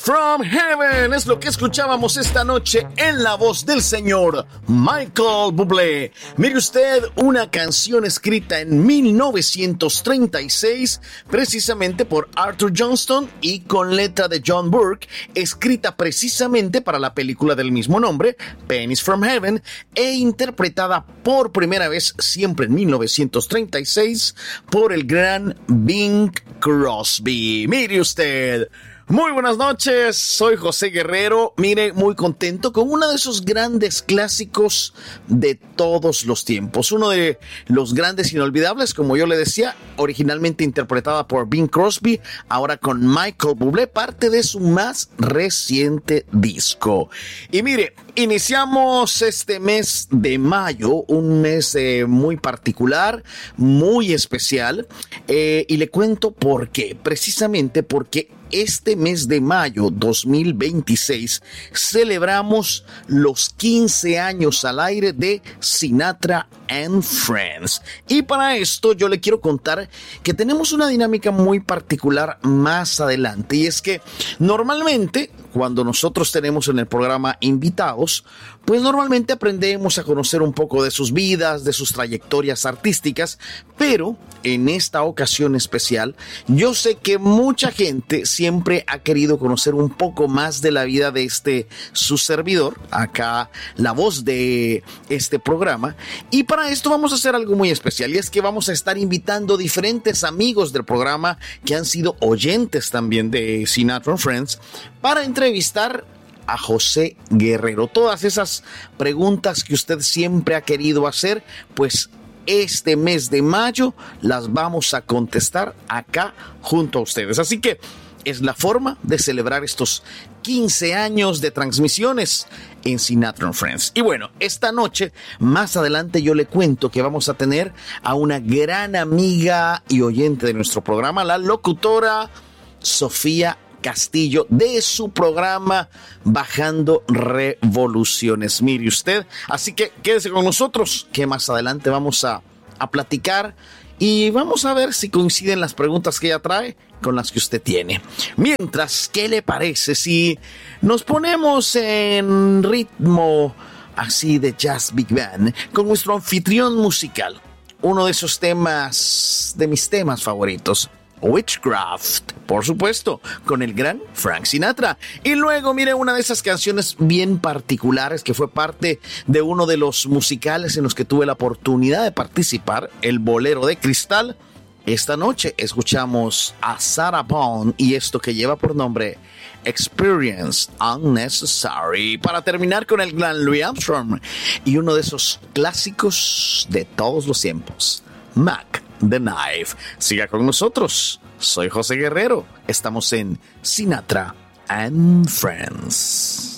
from Heaven es lo que escuchábamos esta noche en la voz del señor Michael Bublé. Mire usted, una canción escrita en 1936 precisamente por Arthur Johnston y con letra de John Burke, escrita precisamente para la película del mismo nombre, Pennies from Heaven, e interpretada por primera vez, siempre en 1936, por el gran Bing Crosby. Mire usted. Muy buenas noches, soy José Guerrero. Mire, muy contento con uno de esos grandes clásicos de todos los tiempos. Uno de los grandes inolvidables, como yo le decía, originalmente interpretada por Bing Crosby, ahora con Michael Bublé, parte de su más reciente disco. Y mire, iniciamos este mes de mayo, un mes muy particular, muy especial, y le cuento por qué. Precisamente porque este mes de mayo 2026 celebramos los 15 años al aire de Sinatra and Friends. Y para esto yo le quiero contar que tenemos una dinámica muy particular más adelante. Y es que normalmente cuando nosotros tenemos en el programa invitados, pues normalmente aprendemos a conocer un poco de sus vidas, de sus trayectorias artísticas, pero en esta ocasión especial, yo sé que mucha gente siempre ha querido conocer un poco más de la vida de su servidor, acá la voz de este programa, y para esto vamos a hacer algo muy especial, y es que vamos a estar invitando diferentes amigos del programa que han sido oyentes también de Sinatra and Friends, para entrevistar a José Guerrero. Todas esas preguntas que usted siempre ha querido hacer, pues este mes de mayo las vamos a contestar acá junto a ustedes. Así que es la forma de celebrar estos 15 años de transmisiones en Sinatra and Friends. Y bueno, esta noche, más adelante yo le cuento que vamos a tener a una gran amiga y oyente de nuestro programa, la locutora Sofía Castillo, de su programa Bajando Revoluciones. Mire usted, así que quédese con nosotros, que más adelante vamos a platicar y vamos a ver si coinciden las preguntas que ella trae con las que usted tiene. Mientras, ¿qué le parece si nos ponemos en ritmo así de jazz big band con nuestro anfitrión musical? Uno de esos temas, de mis temas favoritos, Witchcraft, por supuesto, con el gran Frank Sinatra. Y luego, mire, una de esas canciones bien particulares que fue parte de uno de los musicales en los que tuve la oportunidad de participar, El Bolero de Cristal. Esta noche escuchamos a Sarah Vaughan y esto que lleva por nombre Experience Unnecessary, para terminar con el gran Louis Armstrong y uno de esos clásicos de todos los tiempos, Mac the Knife. Siga con nosotros. Soy José Guerrero. Estamos en Sinatra and Friends.